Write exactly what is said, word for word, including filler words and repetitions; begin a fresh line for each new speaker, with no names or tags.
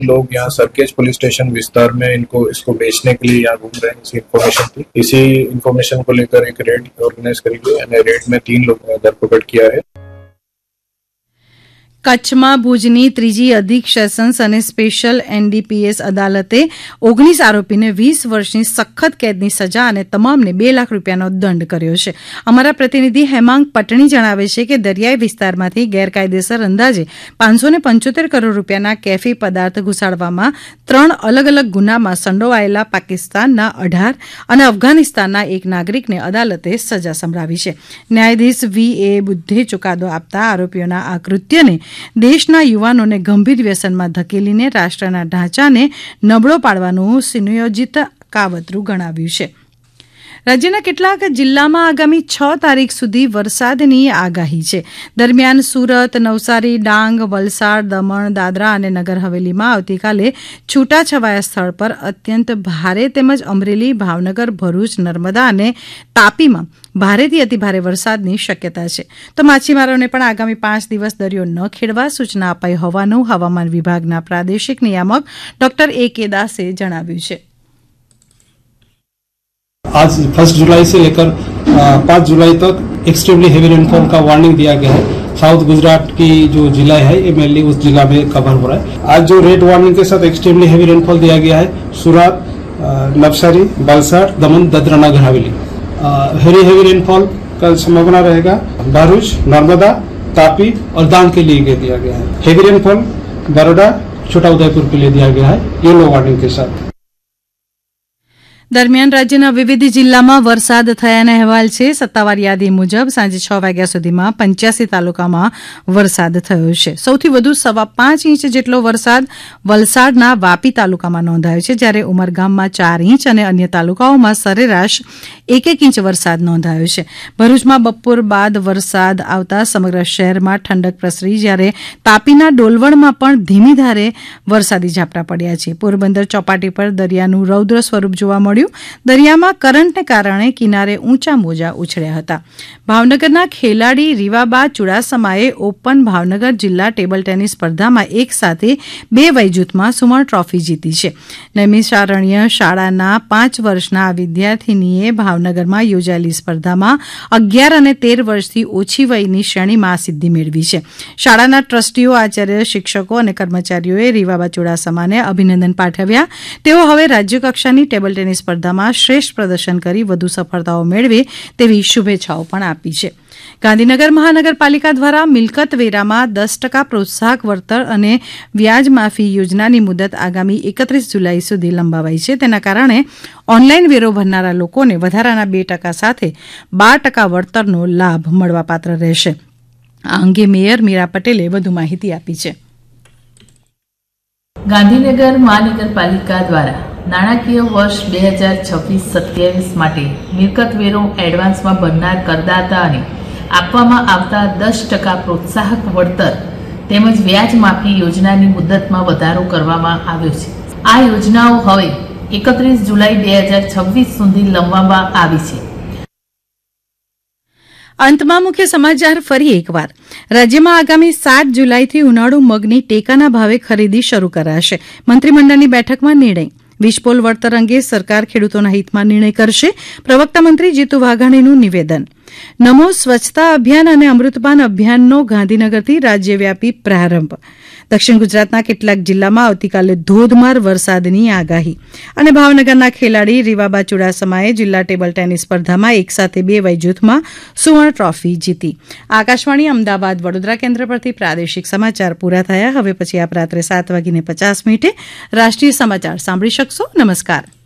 लोग यहाँ सरकेज police station विस्तार में इनको इसको बेचने के लिए यहाँ घूम रहे हैं। इसी इन्फॉर्मेशन थी, इसी इन्फॉर्मेशन को लेकर एक रेड ऑर्गेनाइज करेंगे અને रेड में तीन लोग धरपकड़ किया है।
કચ્છમાં ભુજની ત્રીજી અધિક સેશન્સ અને સ્પેશિયલ એનડીપીએસ અદાલતે ઓગણીસ આરોપીને વીસ વર્ષની સખત કેદની સજા અને તમામને બે લાખ રૂપિયાનો દંડ કર્યો છે। અમારા પ્રતિનિધિ હેમાંગ પટણી જણાવે છે કે દરિયાઈ વિસ્તારમાંથી ગેરકાયદેસર અંદાજે પાંચસો ને પંચોતેર કરોડ રૂપિયાના કેફી પદાર્થ ઘુસાડવામાં ત્રણ અલગ અલગ ગુનામાં સંડોવાયેલા પાકિસ્તાનના અઢાર અને અફઘાનિસ્તાનના એક નાગરિકને અદાલતે સજા સંભળાવી છે। ન્યાયાધીશ વી એ બુદ્ધે ચુકાદો આપતા આરોપીઓના આ કૃત્યને દેશના યુવાનોને ગંભીર વ્યસનમાં ધકેલીને રાષ્ટ્રના ઢાંચાને નબળો પાડવાનું સુનિયોજિત કાવતરું ગણાવ્યું છે। રાજ્યના કેટલાક જિલ્લામાં આગામી છ તારીખ સુધી વરસાદની આગાહી છે। દરમિયાન સુરત, નવસારી, ડાંગ, વલસાડ, દમણ, દાદરા અને નગર હવેલીમાં આવતીકાલે છૂટાછવાયા સ્થળ પર અત્યંત ભારે તેમજ અમરેલી, ભાવનગર, ભરૂચ, નર્મદા અને તાપીમાં ભારેથી અતિભારે વરસાદની શક્યતા છે। તો માછીમારોને પણ આગામી પાંચ દિવસ દરિયો ન ખેડવા સૂચના અપાઈ હોવાનું હવામાન વિભાગના પ્રાદેશિક નિયામક ડોક્ટર એ કે દાસે જણાવ્યું છે।
आज फर्स्ट जुलाई से लेकर पाँच जुलाई तक एक्सट्रीमली हेवी रेनफॉल का वार्निंग दिया गया है। साउथ गुजरात की जो जिला है ये मेनली उस जिला में कवर हो रहा है। आज जो रेड वार्निंग के साथ एक्सट्रीमली हेवी रेनफॉल दिया गया है सूरत, नवसारी, वलसाड, दमन, Dadra, Nagar Haveli. Heavy heavy rainfall का संभावना रहेगा भरूच, नर्मदा, तापी और डांग के लिए दिया गया है। हेवी रेनफॉल बड़ौदा, छोटा उदयपुर के लिए दिया गया है येलो वार्निंग के साथ।
દરમિયાન રાજ્યના વિવિધ જિલ્લામાં વરસાદ થયાના અહેવાલ છે। સત્તાવાર યાદી મુજબ સાંજે છ વાગ્યા સુધીમાં પંચ્યાસી તાલુકામાં વરસાદ થયો છે। સૌથી વધુ સવા પાંચ ઇંચ જેટલો વરસાદ વલસાડના વાપી તાલુકામાં નોંધાયો છે, જ્યારે ઉમરગામમાં ચાર ઇંચ અને અન્ય તાલુકાઓમાં સરેરાશ એક એક ઇંચ વરસાદ નોંધાયો છે। ભરૂચમાં બપોર બાદ વરસાદ આવતા સમગ્ર શહેરમાં ઠંડક પ્રસરી, જ્યારે તાપીના ડોલવણમાં પણ ધીમી ધારે વરસાદી ઝાપટા પડ્યા છે। પોરબંદર ચોપાટી પર દરિયાનું રૌદ્ર સ્વરૂપ જોવા મળ્યું। દરિયામાં કરંટને કારણે કિનારે ઊંચા મોજા ઉછળ્યા હતા। ભાવનગરના ખેલાડી રીવાબા ચુડાસમાએ ઓપન ભાવનગર જિલ્લા ટેબલ ટેનિસ સ્પર્ધામાં એક સાથે બે વયજૂથમાં સુવર્ણ ટ્રોફી જીતી છે। નૈમિષારણ્ય શાળાના પાંચ વર્ષના આ વિદ્યાર્થીનીએ ભાવનગરમાં યોજાયેલી સ્પર્ધામાં અગિયાર અને તેર વર્ષથી ઓછી વયની શ્રેણીમાં આ સિદ્ધિ મેળવી છે। શાળાના ટ્રસ્ટીઓ, આચાર્ય, શિક્ષકો અને કર્મચારીઓએ રીવાબા ચુડાસમાને અભિનંદન પાઠવ્યા। તેઓ હવે રાજ્યકક્ષાની ટેબલ ટેનિસ સ્પર્ધામાં શ્રેષ્ઠ પ્રદર્શન કરી વધુ સફળતાઓ મેળવે તેવી શુભેચ્છાઓ પણ આપી છે। ગાંધીનગર મહાનગરપાલિકા દ્વારા મિલકત વેરામાં દસ ટકા પ્રોત્સાહક વળતર અને વ્યાજ માફી યોજનાની મુદત આગામી એકત્રીસ જુલાઈ સુધી લંબાવાઈ છે। તેના કારણે ઓનલાઈન વેરો ભરનારા લોકોને વધારાના બે ટકા સાથે બાર ટકા વળતરનો લાભ મળવાપાત્ર રહેશે। આ અંગે મેયર મીરા પટેલે વધુ માહિતી આપી છે।
ગાંધીનગર મહાનગરપાલિકા દ્વારા નાણાકીય વર્ષ બે હજાર છવ્વીસ સત્યાવીસ માટે મિલકત વેરો એડવાન્સમાં ભરનાર કરદાતા અને આપવામાં આવતા દસ ટકા પ્રોત્સાહક વળતર તેમજ વ્યાજ માફી યોજનાની મુદતમાં વધારો કરવામાં આવ્યો છે। આ યોજનાઓ હવે એકત્રીસ જુલાઈ બે હજાર છવ્વીસ સુધી લંબાવવામાં આવી છે।
અંતમાં મુખ્ય સમાચાર ફરી એકવાર। રાજ્યમાં આગામી સાત જુલાઈથી ઉનાળુ મગની ટેકાના ભાવે ખરીદી શરૂ કરાશે। મંત્રીમંડળની બેઠકમાં નિર્ણય। વીજપોલ વળતર અંગે સરકાર ખેડૂતોના હિતમાં નિર્ણય કરશે। પ્રવક્તા મંત્રી જીતુ વાઘાણીનું નિવેદન। નમો સ્વચ્છતા અભિયાન અને અમૃતપાન અભિયાનનો ગાંધીનગરથી રાજ્યવ્યાપી પ્રારંભ। દક્ષિણ ગુજરાતના કેટલાક જિલ્લામાં આવતીકાલે ધોધમાર વરસાદની આગાહી। અને ભાવનગરના ખેલાડી રીવાબા ચુડાસમાએ જિલ્લા ટેબલ ટેનિસ સ્પર્ધામાં એક સાથે બે વયજૂથમાં સુવર્ણ ટ્રોફી જીતી। આકાશવાણી અમદાવાદ વડોદરા કેન્દ્ર પરથી પ્રાદેશિક સમાચાર પૂરા થયા। હવે પછી આપ રાત્રે સાત વાગીને પચાસ મિનિટે રાષ્ટ્રીય સમાચાર સાંભળી શકશો। નમસ્કાર।